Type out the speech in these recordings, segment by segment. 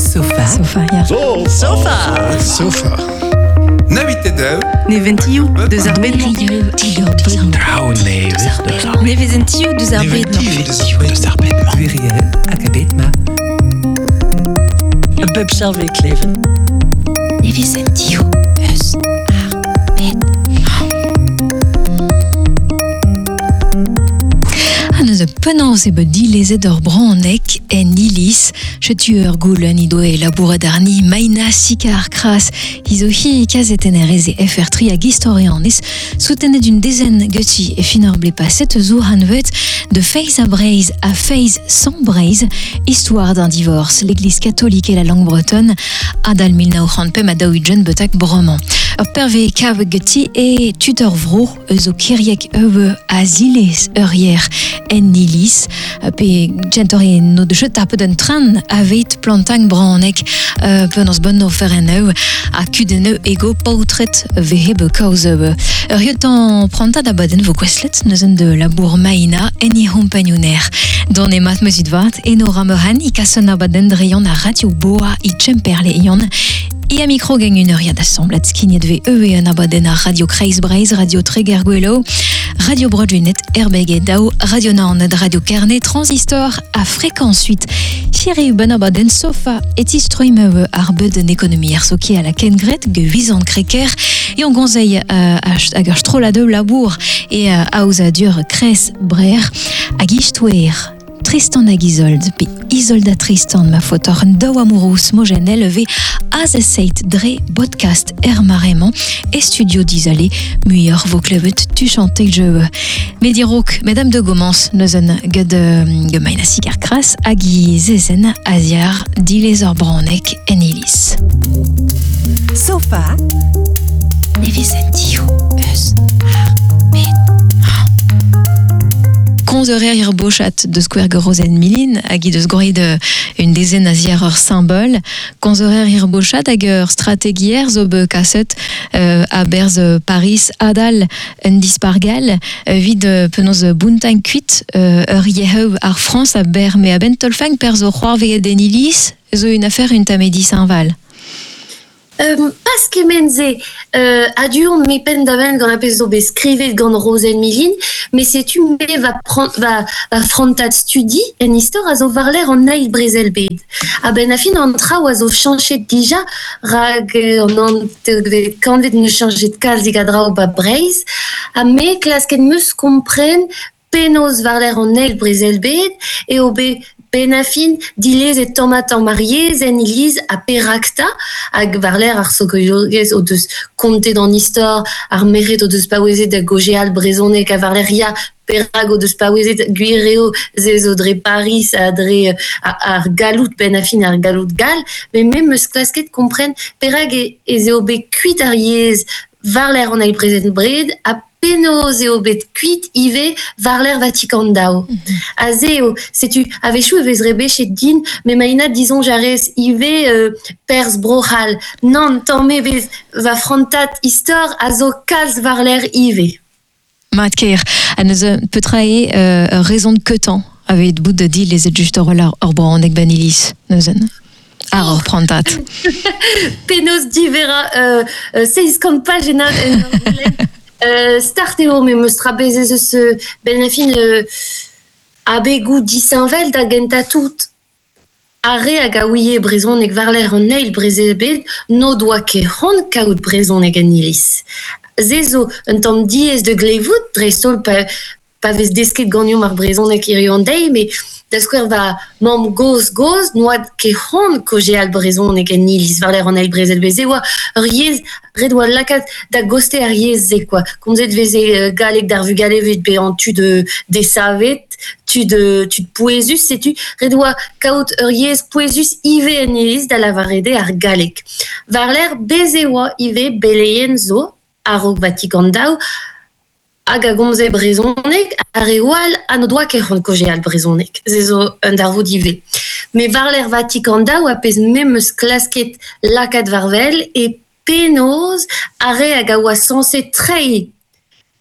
Sofa. Sofa, ja. Sofa. Navitedeu. Neventiu deus ar bed. Nevezentiu deus ar bed. Viriel akabetma. Een pub charvet leven. Nevezentiu deus ar bed. Eus penaos e bet dilezet ur brannek en ilis, setu ur goulenn i doe labouret ar ni maina sikar kras, izo hi kazet en ereze FR3 hag historianez, soutenet un dezen geuti e fin ur blepa 7 zour anvet de feiz a breiz a feiz sans breiz, histoire d'un divorce, l'église catholique et la langue bretonne, adal 1935 a daouidjen betak broman. Ur perve kav geuti e tutor vro eus o kiriek ewe a zilez ur yer en ilis, pe gentori no de chet apet un tren avet plantang brannek penaos bonno fer en eu a kudeneu ego pautret vehebe kaoz eur yotan prantad abaden vo kweslet neuzen de labour maina en i hompagnouner. Don e mat meuzut vat en o ramehan i kasen abaden dreion a radio boa i tchemperle ion. I a micro gang une heure d'assemblat skignet ve en abaden a Radio Kreis Breiz, Radio Tregerguelo, Radio Brodjunet, Erbeg Dao, Radio Naoned, Radio Kernet, Transistor a fréquence 8. Thierry ben abaden sofa et istroimeu ar beuden ekonomi ar soki a la kengret ge vizant kreker et on gonzeil hag ur strolade labour et a ouz a dur kres brer hag istouer Tristan hag Isolde, pe Isolde a Tristan ma fotor un daou amourous mojenel ve azeseit dre podcast marement et studio d'Isolé muior vo klevet tu chantek je medirok Madame de Gomans neuzen ge maina sikar kras hag i zezen aziar dilezor brannek en ilis. Sofa. Nevezentiu eus ar bed. Konzerer ir bochat de skwer gerozen milin hag i deus goret un dezen a zier ur symbol. Konzerer ir bochat hag ur strategier zo be kaset a berz Paris adal un dispargal vid penaos buntañ kuit ur yeheu ar France a ber me a bentolfang per zo c'hoar veget den ilis zo un affaire un tamedi Saint-Val. Pas kemenze adion me pen daven gant apes zo be skrivet gant Rosen Milin, mais c'est une va frontat studi en histoire a zo varler an nail brezelbed. A ben a fin an tra oa zo chanchet dija rag an kanvet ne chanchet kalz e gadra o ba breiz, a me klasken meus kompren penaos varler an nail brezelbed e o be ben a fin dilez et tomatan mariez en iliz a perakta hag varler ar sokoyogez o deus kontet an istor ar meret o deus paouezet da gojeal brezonek a varler ya perag o deus paouezet guireo zezo dre Paris a dre ar galout ben a fin ar galout gal, mais même eus klasket kompren perag e zeo be kuit ar yez varler an ail prezent bred a penaos eo bet kuit ive varler Vatican dao. A zeo, setu, avechou e vez rebechet din, me maina dizon jarez ive pers brochal. Non, tamme vez va frontat istor a zo kalz varler ive. Mat ker, a neus petra raison de ketan avet bout de dil ez just ur brannek ben ilis neuzen. Ar ur prantat. Penaos divera 60 pagenat starteo me meus trapezez eus ben a fin abegou disanvel da genta tout are hag a ouie brezonek varler an eil brezelbed no doa ket hon kaout brezonek en ilis. Zezo un tamm diez de glevout dre sol pa vez desket gagnon mar brezonek irion dei, mais da skwer va mam goz noad ket hon koje al brezonek en ilis varler an eil brezelbed. Ze oa ur yez red oa lakat da goste ar yez ze quoi. Komzet veze galek d'ar vu galevet be an tu de savet, tu de poezus, setu red oa kaout ur yez poezus ive en ilis da la varede ar galek. Varler beze oa ive beleien zo arok Vatican dao hag a gomze brezonek ar eoal an o doa ket hon koje al brezonek. Zezo un darvoud ive. Me varler Vatican dao a pez mem eus klasket lakat varvel e penaos are hag a oa sanse trei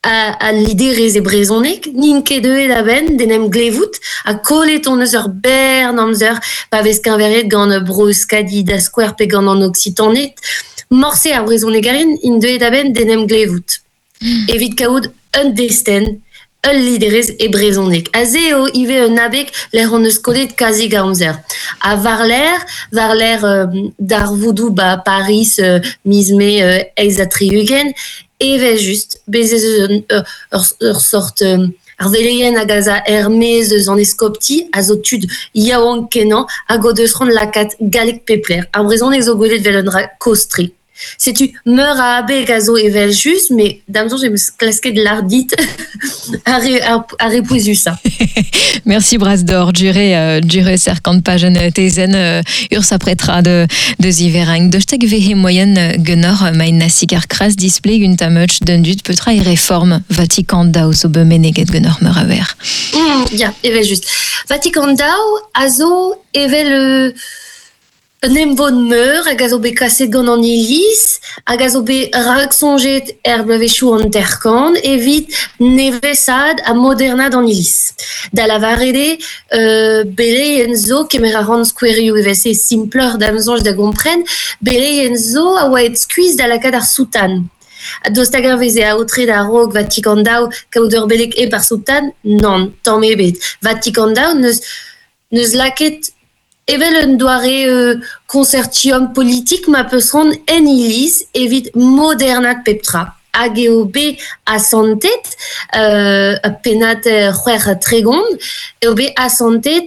a liderez e brezonek, ninket de da ben, denem glevout, a kolet on eus ur bern amzer, pa vez kanveret gant breuskadi da skwer pe gant an occitanet, morse ar brezonek garin, in de da ben, denem glevout. Evit kaout un desten, un liderez e brezonek. A zeo ive un abek l'er on eus kolet kazi gamzer. A varler d'ar voudou ba Paris mizme eiz a triugen, eve just, bezez ur sort ar veleien hag a Hermès eus an eskopti, a zo tud yaouan kenan, hag o deus ron lakat galek pepler. Ar brezonek zo gwelet vel un kostri. Setu meur a abeg a zo evel just, mais damzon j'ai klasket lardit a repouzu ça. Merci Brasdor, dure serkant pagen tezen ur s'apprêtera de ziverang. De steg vehe moyen genor main sikar kras display un tamuch d'un dut petra e réforme Vatican dao so bemeneget genor meur a ver. Ya, evel just. Vatican dao a zo evel un emvod meur hag a zo bet kaset gant an iliz, hag a zo bet rak sonjet blavechou an terkan, evit nevesad a modernad an iliz. Da la varede, bele en zo kemer a ran skouerioù evese simpleur d'amzonj da gompren, bele en zo a oa et skuiz da lakad ar soutan. Dost hag ar veze a otre da rog Vatican dao kaout ur belek e par soutan, non, tamm ebet. Vatican dao neus laket evel un doare concertium politique ma peus ran en iliz evit modernat peptra. Hag eo bet a santet, penat c'hwer tregont, eo bet a santet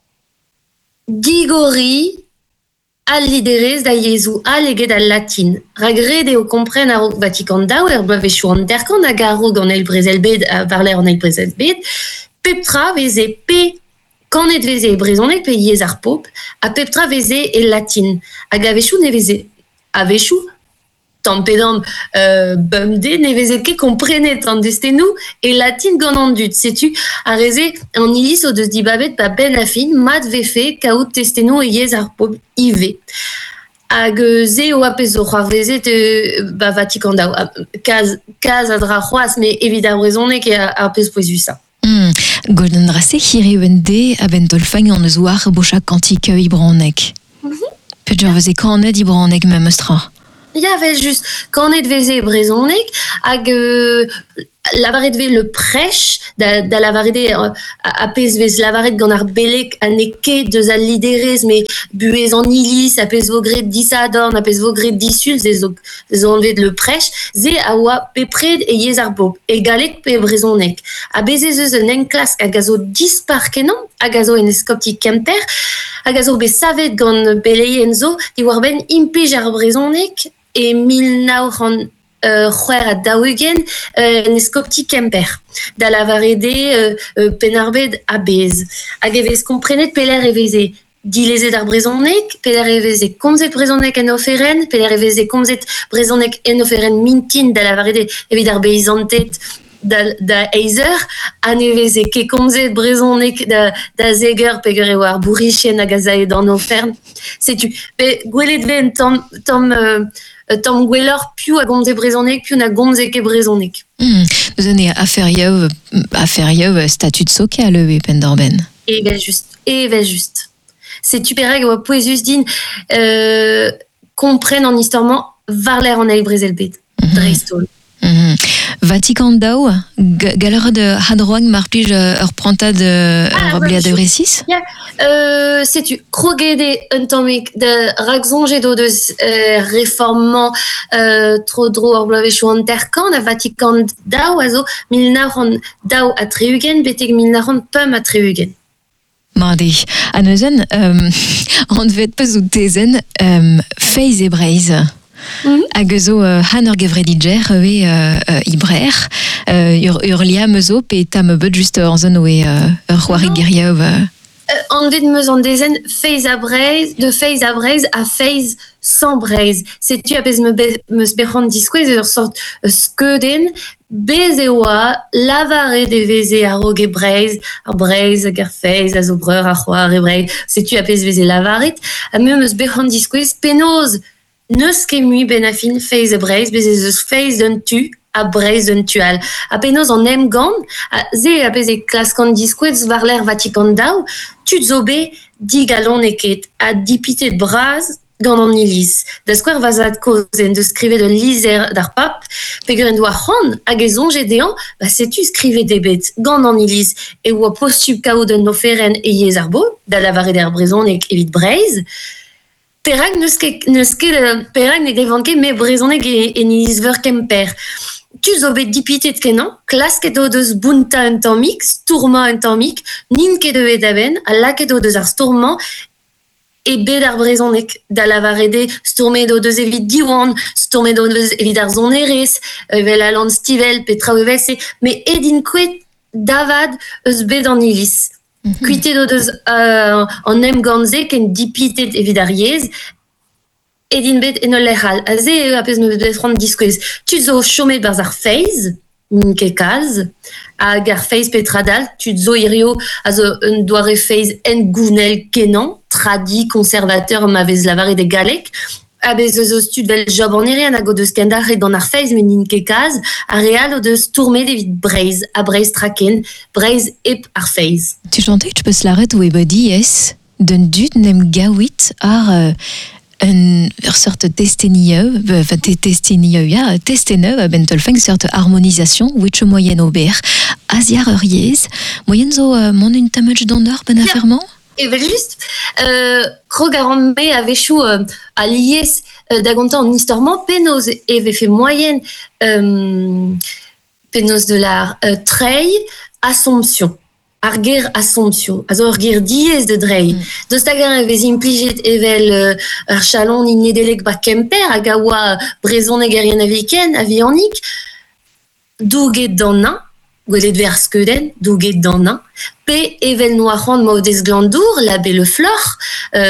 digori al liderez da Yezou al eget al latin. Ragred eo kompren a rog Vatican dao blavechou an derkan hag a rog an el brezelbed, varler an el brezelbed, peptra veze pe kanet veze e brezonek pe yez ar pop, a peptra veze e latin. Hag a vechou ne veze a vechou, tampedam bumde ne veze ket komprenet an destenou e latin gant an dut. Setu a reze an iliz o deus dibabet pa ben a fin mat vefe kaout testenou e yez ar pop ive. Hag ze o apes o c'hoar veze Vatican dao. Kaz a dra c'hoaz, me evit ar brezonek e apes poezu sa. Golden Rasse hiri wende a ben dolfang an eus war bocha kantik ibranek. Pejar veze kanet ibranek mem eustra. Ya vel just kanet veze brezonek hag lavaret ve le prech da lavarede apes vez lavaret gant ar belek a ne ket deus al liderez me buez an iliz apes vo gret disadorn apes vo gret disul ze zo anvet le prech ze a oa pepred e yez ar bob e galek pe brezonek a bezez eus un enklask hag a zo dispar kenan hag a zo en eskopti kemper hag a zo be savet gant beleien zo di war ben impej ar brezonek e 1900 c'hwer a daougen en eskopti kemper. Da la varede penarbed a bez. Hag evez komprenet peler eveze dilezet ar brezonek, peler eveze komzet brezonek en oferen, peler eveze komzet brezonek en oferen mintin da la varede evit ar beizantet da eizer, an eveze ket komzet brezonek da zeger peger eo ar bourrichen hag a zaet an ofern. Setu, pe gwelet ven tam gwellor piou a gomze brezonek, piou na gomze ket brezonek. Eus ane aferiev statut soke a leu e pendorben. Evel just. C'est tupereg oa poezus din kompren an istorman varler an eil brezelbed. Dreistol. Vatican dao, galeur de hadroang marpij ur prantad ur bliad euresis? Ya, setu, krogede un tamek de ragzonjet o deus reformant tro dro ur blavechou an terkan a Vatican dao a zo 1900 dao a treugen beteg 1900 pum a treugen. Mardi. An eusen, an vet peus out tezen feiz e breiz. Hag zo han ur gevredidjer eo ibrer ur liam zo pe tam beut just an zon oe ur c'hoarig geriav. An vet meus an dezen feiz a breiz, de feiz a breiz a feiz sans breiz. Setu apes meus berc'hant diskouez ur sort skeudenn bez e oa lavaret e veze a rog e breiz, ar breiz hag ar feiz a zo breur a c'hoar e breiz. Setu apes veze lavaret, a meus berc'hant diskouez penoz neus ket mui ben a fin feiz e breiz, bez eus feiz d'un tu a Breiz un tual. A penaos an emgant, a pez e klaskan diskouez war l'er Vatikan daou, tu zo bet dig alon eket a dipitet braz gant an iliz. Da skouer vazad kozen de skrivet un lizer d'ar pap, peogwir en doa c'hoant hag e zonje dean, setu skrivet debet gant an iliz e oa postub kaout un oferen e yez ar bol, da lavare d'ar brezonek evit Breiz. Perag neus ket perag ne devant ket me brezonek en iliz veur kemper. Tu zo bet dipitet kenan, klas ket o deus bunta un tammik, stourma un tammik, nin ket evet aben, a la ket o deus ar stourman, e bet ar brezonek da lavarede, stourmet o deus evit diwan, stourmet o deus evit ar zonerez, evel alan stivel, petra evel se, me edin kouet davad eus bet an iliz. Kuitet o deus an emganze ken dipitet evit ar yez, edin bet en ol lec'hal. A ze a pez me bet front diskouez. Tu zo chomet barz ar feiz, min ket kaz, hag ar feiz petradal, tu zo irio a zo un doare feiz en gounel kenan, tradi, konservateur, ma vez lavare de galek, a bez eus stud vel job an erian hag o deus kendare gant ar feiz men nin ket kaz, a real o deus tourmet evit Breiz, a Breiz traken, Breiz ep ar feiz. Tu chantais, tu peux se l'arrêter ou dies, d'un dud nem gawit ar une sorte testenieu, bentolfeng sorte harmonisation, which moyenne aubert, asiar euriez, moyenne zo mon une tamuch d'honneur ben affairement? Et ben juste, Krogaran me a vechou a lies d'agonta en historman, penaos eve fait moyenne penaos de la Treil, Assomption. Ar ger Assomption, a zo ur ger diez de drei. Deus tagar evez implijet evel ar chalon in nedelek ba kemper hag a oa brezonek erien a viken, a viannik, douget d'an nain, gwelet ver skeudenn, douget d'an nain, pe evel noac'hant ma o deus glandour, la belle fleur,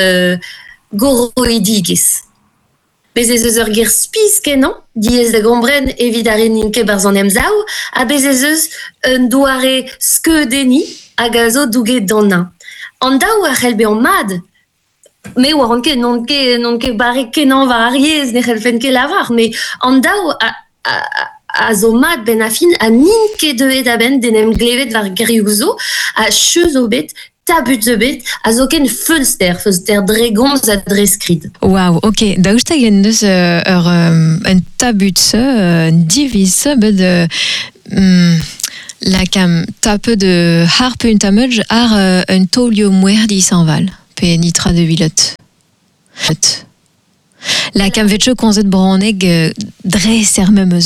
goroidigez. Bez ez eus ur ger spiz kenan, diez da gombren evit ar eninke barz an emzao, a bez ez eus un douare skeudeni hag a zo douget d'an nain. An daou ar c'hell an mad, me war an ket non ket bare kenan war ar yez, ne c'hell ket lavar, me an daou a zo mad ben a fin a nin ket deuet a ben denem glevet var gerioù a cheus o bet tabut ze bet a zo ken feulster dregomz a dreskrid. Wow, ok. Da oust hag deus un tabut un divis bet la kam tape de harpe un tamuj ar un tolio muerdi sanval pe nitra de vilot. La kam vetcho konzet braneg dre sermemeus